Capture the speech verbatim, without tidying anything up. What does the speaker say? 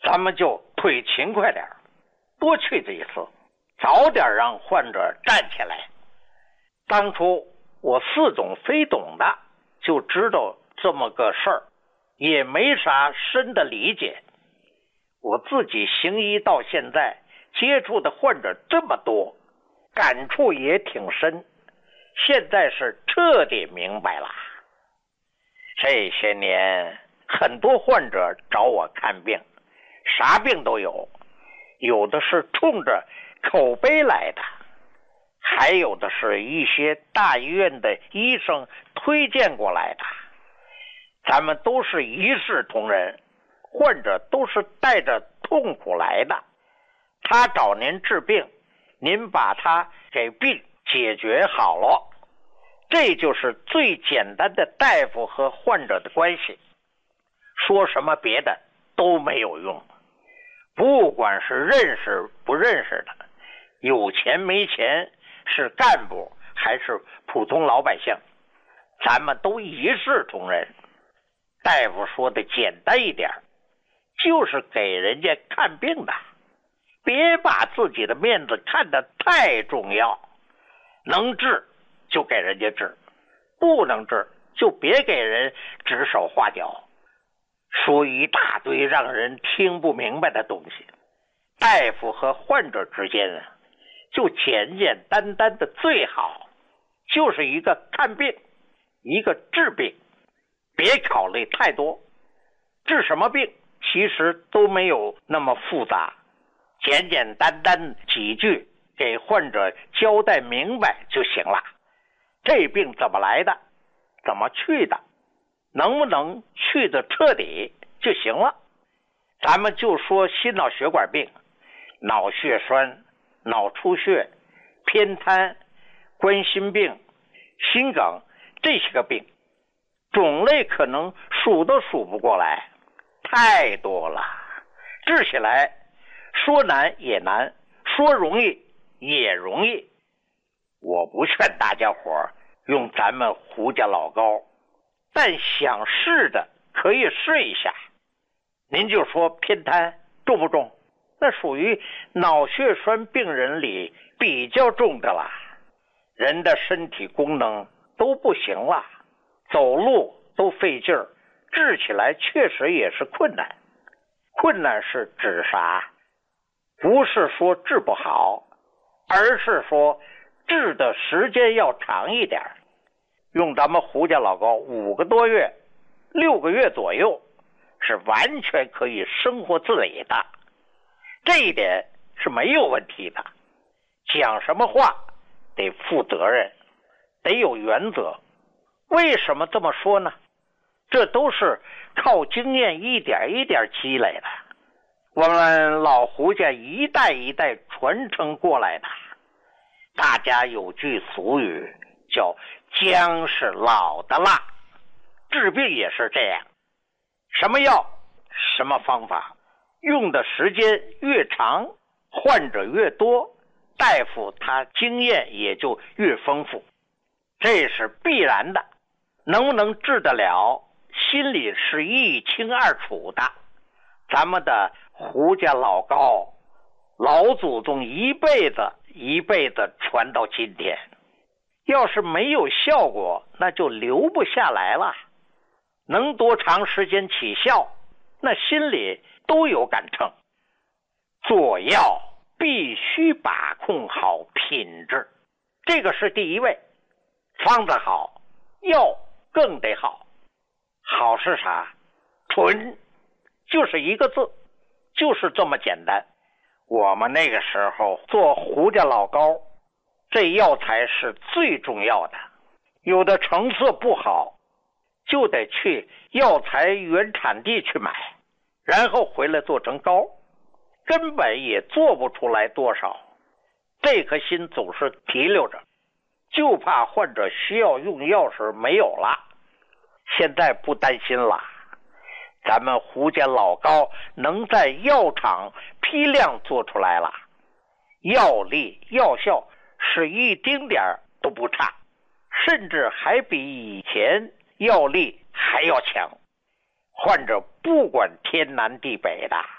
咱们就腿勤快点，多去这一次，早点让患者站起来。当初我似懂非懂的就知道这么个事儿，也没啥深的理解。我自己行医到现在，接触的患者这么多，感触也挺深，现在是彻底明白了。这些年很多患者找我看病，啥病都有，有的是冲着口碑来的，还有的是一些大医院的医生推荐过来的。咱们都是一视同仁，患者都是带着痛苦来的，他找您治病，您把他给病解决好了，这就是最简单的大夫和患者的关系。说什么别的都没有用，不管是认识不认识的，有钱没钱，是干部还是普通老百姓，咱们都一视同仁。大夫说的简单一点，就是给人家看病的，别把自己的面子看得太重要，能治就给人家治，不能治就别给人指手画脚，说一大堆让人听不明白的东西。大夫和患者之间啊，就简简单单的最好，就是一个看病，一个治病，别考虑太多。治什么病其实都没有那么复杂，简简单单几句给患者交代明白就行了。这病怎么来的，怎么去的，能不能去的彻底就行了。咱们就说心脑血管病，脑血栓、脑出血、偏瘫、冠心病、心梗，这些个病种类可能数都数不过来，太多了，治起来说难也难，说容易也容易。我不劝大家伙用咱们胡家老高，但想试的可以试一下。您就说偏瘫重不重？那属于脑血栓病人里比较重的了，人的身体功能都不行了，走路都费劲儿，治起来确实也是困难。困难是指啥？不是说治不好，而是说治的时间要长一点。用咱们胡家老高五个多月、六个月左右，是完全可以生活自理的，这一点是没有问题的。讲什么话得负责任，得有原则。为什么这么说呢？这都是靠经验一点一点积累的，我们老胡家一代一代传承过来的。大家有句俗语叫姜是老的辣，治病也是这样，什么药什么方法，用的时间越长，患者越多，大夫他经验也就越丰富，这是必然的。能不能治得了，心里是一清二楚的。咱们的胡家老高老祖宗一辈子一辈子传到今天，要是没有效果，那就留不下来了。能多长时间起效，那心里都有杆秤。做药必须把控好品质，这个是第一位。方子好，药更得好。好是啥？纯，就是一个字，就是这么简单。我们那个时候做胡家老高，这药材是最重要的。有的成色不好，就得去药材原产地去买，然后回来做成膏，根本也做不出来多少。这颗心总是提溜着，就怕患者需要用药时没有了。现在不担心了，咱们胡家老高能在药厂批量做出来了，药力药效是一丁点儿都不差，甚至还比以前药力还要强。患者不管天南地北的